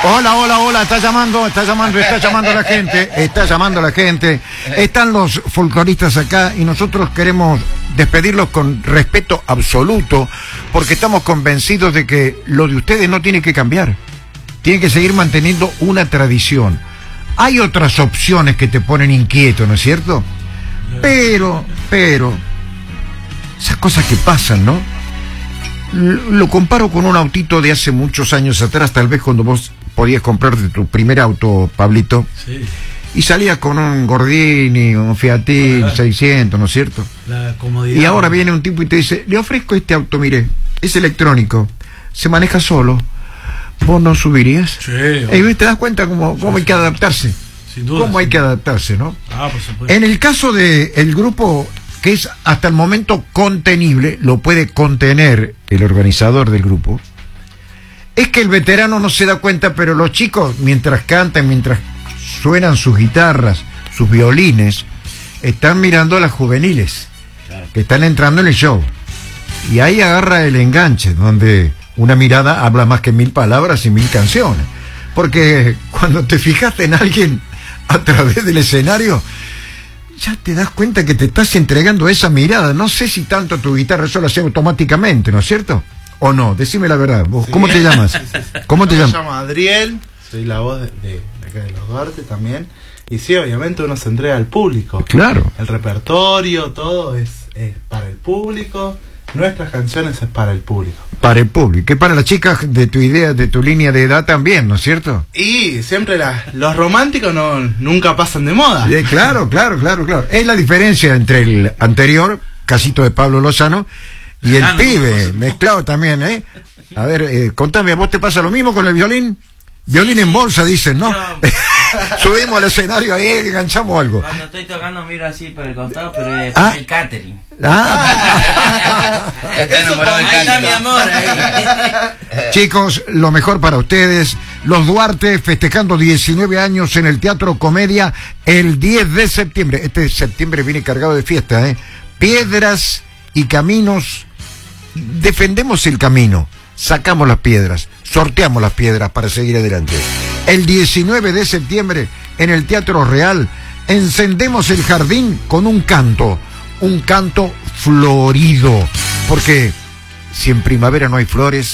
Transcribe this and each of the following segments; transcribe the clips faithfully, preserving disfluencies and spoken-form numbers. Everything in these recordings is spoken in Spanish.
Hola, hola, hola, está llamando, está llamando, está llamando la gente, está llamando la gente. Están los folcloristas acá y nosotros queremos despedirlos con respeto absoluto porque estamos convencidos de que lo de ustedes no tiene que cambiar. Tiene que seguir manteniendo una tradición. Hay otras opciones que te ponen inquieto, ¿no es cierto? Pero, pero, esas cosas que pasan, ¿no? Lo comparo con un autito de hace muchos años atrás, tal vez cuando vos podías comprarte tu primer auto, Pablito, sí, y salías con un Gordini, un Fiatín seiscientos, ¿no es cierto? La comodidad. Y ahora viene un tipo y te dice, le ofrezco este auto, mire, es electrónico, se maneja solo, ¿vos no subirías? Sí. Y te das cuenta cómo, cómo hay que adaptarse, sin duda, cómo hay que adaptarse, ¿no? Ah, por supuesto. En el caso del grupo que es hasta el momento contenible, lo puede contener el organizador del grupo, es que el veterano no se da cuenta, pero los chicos, mientras cantan, mientras suenan sus guitarras, sus violines, están mirando a las juveniles, claro, que están entrando en el show. Y ahí agarra el enganche, donde una mirada habla más que mil palabras y mil canciones. Porque cuando te fijaste en alguien a través del escenario, ya te das cuenta que te estás entregando esa mirada. No sé si tanto tu guitarra eso lo hace automáticamente, ¿no es cierto? ¿O no? Decime la verdad. ¿Vos, sí, ¿cómo te llamas? Sí, sí, sí. ¿Cómo te llamas? Me llamo Adriel, soy la voz de, de, de acá de los Duarte también. Y sí, obviamente uno se entrega al público. Claro. El repertorio, todo es, es para el público. Nuestras canciones es para el público. Para el público. Que para las chicas de tu idea, de tu línea de edad también, ¿no es cierto? Y siempre la, los románticos no nunca pasan de moda. Sí, claro, claro, claro, claro. Es la diferencia entre el anterior, Casito de Pablo Lozano, y el ah, pibe, no, mezclado también, ¿eh? A ver, eh, contame, ¿a vos te pasa lo mismo con el violín? Violín en bolsa, dicen, ¿no? Subimos al escenario ahí y enganchamos algo. Cuando estoy tocando miro así por el costado, pero es ¿Ah? el catering. Ah. Ahí está mi amor. Ahí. Chicos, lo mejor para ustedes. Los Duarte festejando diecinueve años en el Teatro Comedia el diez de septiembre. Este septiembre viene cargado de fiesta, ¿eh? Piedras y caminos. Defendemos el camino. Sacamos las piedras, sorteamos las piedras para seguir adelante. El diecinueve de septiembre, en el Teatro Real, encendemos el jardín con un canto, un canto florido, porque si en primavera no hay flores,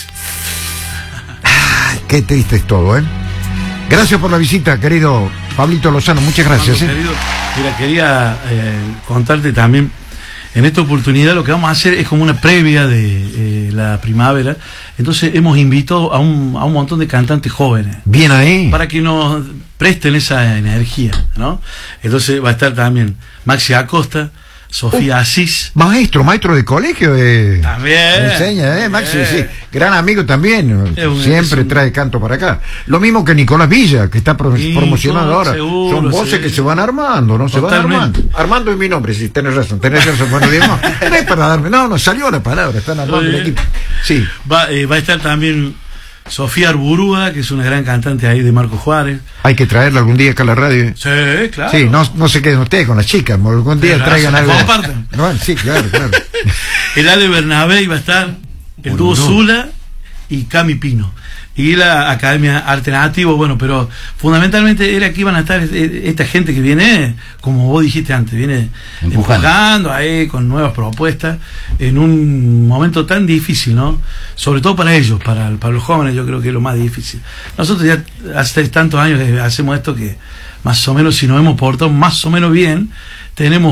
¡ay, qué triste es todo, ¿eh? Gracias por la visita, querido Pablito Lozano, muchas gracias. Armando, querido, mira, quería eh, contarte también. En esta oportunidad lo que vamos a hacer es como una previa de eh, la primavera. Entonces hemos invitado a un, a un montón de cantantes jóvenes. Bien ahí. Para que nos presten esa energía, ¿no? Entonces va a estar también Maxi Acosta, Sofía uh, Asís. Maestro, maestro de colegio. Eh, también. Enseña, ¿eh? Maxi, sí. Gran amigo también. Un, siempre un... trae canto para acá. Lo mismo que Nicolás Villa, que está pro sí, promocionado ahora. Seguro, son voces sí, que se van armando, ¿no? Se Totalmente. van armando. Armando es mi nombre, sí, tenés razón. Tenés razón. Bueno, digamos, no es para darme. No, no salió la palabra. Están armando el equipo. Sí. Va, eh, va a estar también Sofía Arburúa, que es una gran cantante ahí de Marco Juárez. Hay que traerla algún día acá a la radio. Sí, claro. Sí, no, no se queden ustedes con las chicas, algún día Pero traigan algo. Compartan. No, sí, claro, claro. El Ale Bernabé iba a estar, el dúo Zula y Cami Pino. Y la Academia Alternativo, bueno, pero fundamentalmente era que iban a estar esta gente que viene, como vos dijiste antes, viene empujando ahí con nuevas propuestas en un momento tan difícil, ¿no? Sobre todo para ellos, para, para los jóvenes, yo creo que es lo más difícil. Nosotros ya hace tantos años que hacemos esto que más o menos, si nos hemos portado más o menos bien, tenemos